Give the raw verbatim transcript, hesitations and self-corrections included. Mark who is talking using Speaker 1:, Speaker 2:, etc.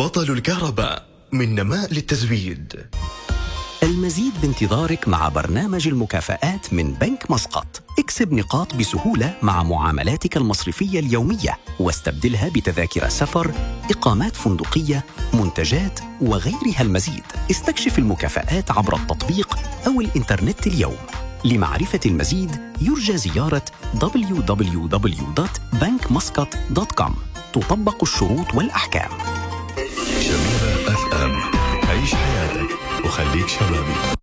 Speaker 1: بطل الكهرباء من نماء للتزويد.
Speaker 2: المزيد بانتظارك مع برنامج المكافآت من بنك مسقط. اكسب نقاط بسهولة مع معاملاتك المصرفية اليومية واستبدلها بتذاكر سفر، إقامات فندقية، منتجات وغيرها المزيد. استكشف المكافآت عبر التطبيق أو الإنترنت اليوم. لمعرفة المزيد يرجى زيارة دبليو دبليو دبليو دوت بنك مسقط دوت كوم. تطبق الشروط والأحكام.
Speaker 3: شبيبة أف أم، عيش حياتك وخليك شبابي.